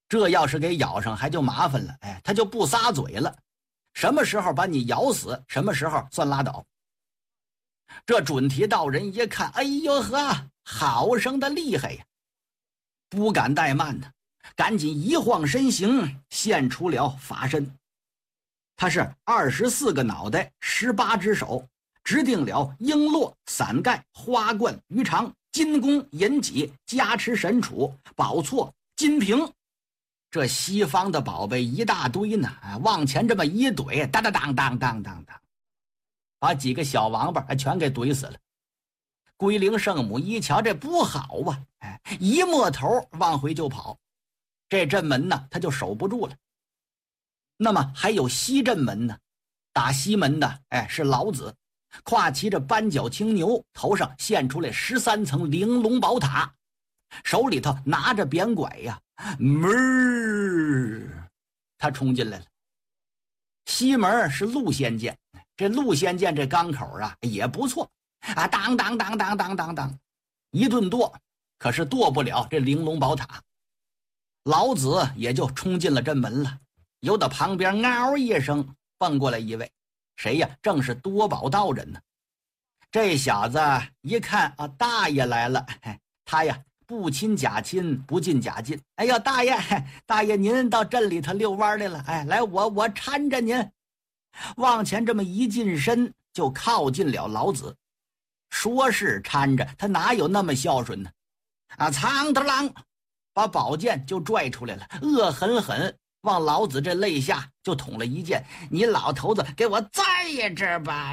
这要是给咬上还就麻烦了，他就不撒嘴了，什么时候把你咬死，什么时候算拉倒。这准提道人一看，哎呦呵，好生的厉害呀，不敢怠慢呢，赶紧一晃身形，现出了法身。他是24个脑袋，18只手，指定了璎珞、伞盖、花冠、鱼肠、金弓、银戟、加持神杵、宝座、金瓶，这西方的宝贝一大堆呢，往前这么一怼，当当当当当当当，把几个小王八全给怼死了。龟灵圣母一瞧这不好啊，一摸头往回就跑，这阵门呢他就守不住了。那么还有西阵门呢，打西门的是老子，跨骑着斑角青牛，头上现出来13层玲珑宝塔，手里头拿着扁拐呀，他冲进来了。西门是陆仙剑，这陆仙剑这钢口也不错啊，当当当当当当当，一顿剁，可是剁不了这玲珑宝塔。老子也就冲进了阵门了。由到旁边嗷一声蹦过来一位，谁呀？正是多宝道人呢。这小子一看啊，大爷来了，他呀不亲假亲，不近假近。哎呀，大爷您到镇里头遛弯来了，来我搀着您。往前这么一近身，就靠近了老子。说是搀着，他哪有那么孝顺呢？苍的啷，把宝剑就拽出来了，恶狠狠往老子这肋下就捅了一剑。你老头子给我在这吧！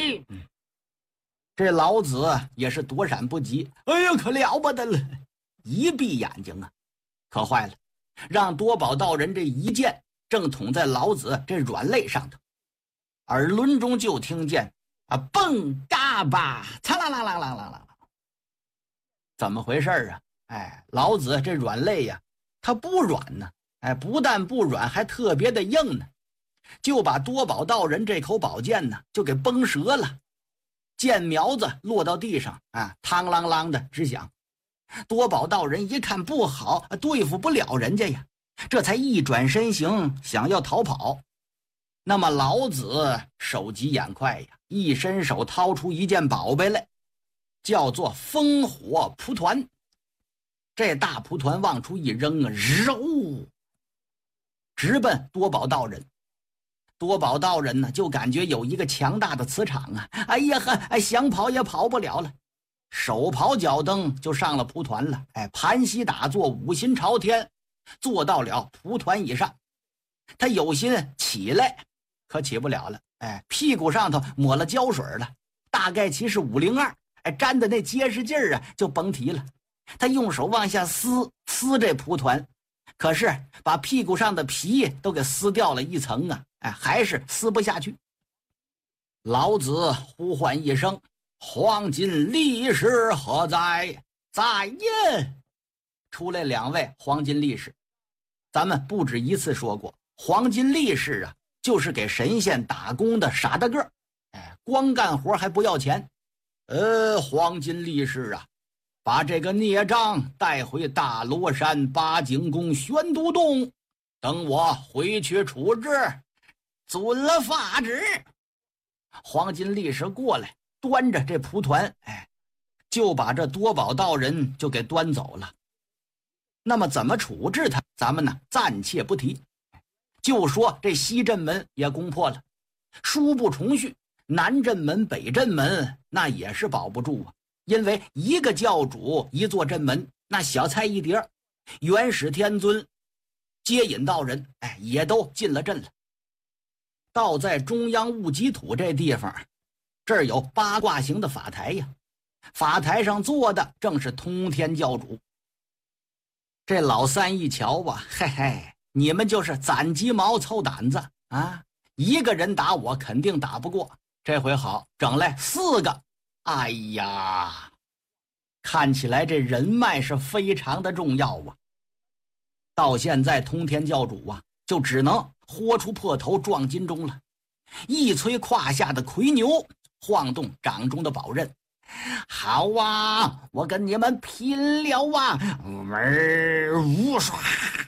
这老子也是躲闪不及，哎呀，可了不得了！一闭眼睛啊，可坏了，让多宝道人这一剑正捅在老子这软肋上头，耳轮中就听见蹦嘎巴，擦啦啦啦啦啦啦！怎么回事啊？老子这软肋呀，它不软呢，不但不软，还特别的硬呢，就把多宝道人这口宝剑呢就给崩折了。剑苗子落到地上嘡啷啷的直响。多宝道人一看不好，对付不了人家呀，这才一转身形想要逃跑。那么老子手疾眼快呀，一伸手掏出一件宝贝来，叫做烽火蒲团。这大蒲团往出一扔揉直奔多宝道人。多宝道人呢，就感觉有一个强大的磁场哎呀呵，想跑也跑不了了，手刨脚蹬就上了蒲团了，盘膝打坐，五心朝天，坐到了蒲团以上。他有心起来，可起不了了，屁股上头抹了胶水了，大概其是502，粘的那结实劲儿就甭提了。他用手往下撕这蒲团，可是把屁股上的皮都给撕掉了一层还是撕不下去。老子呼唤一声：“黄金力士何在？”在耶！出来2位黄金力士。咱们不止一次说过，黄金力士就是给神仙打工的傻大个，光干活还不要钱。黄金力士把这个孽障带回大罗山八景宫玄都洞，等我回去处置，遵了法旨。黄金力士过来，端着这蒲团，就把这多宝道人就给端走了。那么怎么处置他，咱们呢暂且不提，就说这西镇门也攻破了，殊不重续，南镇门北镇门那也是保不住因为一个教主一座镇门，那小菜一碟。元始天尊接引道人也都进了镇了。到在中央戊己土这地方，这儿有八卦形的法台呀，法台上坐的正是通天教主。这老三一瞧嘿嘿，你们就是攒鸡毛凑胆子一个人打我肯定打不过，这回好，整来4个。哎呀，看起来这人脉是非常的重要到现在通天教主就只能豁出破头撞金钟了，一催胯下的魁牛，晃动掌中的宝刃。好我跟你们拼了无刷！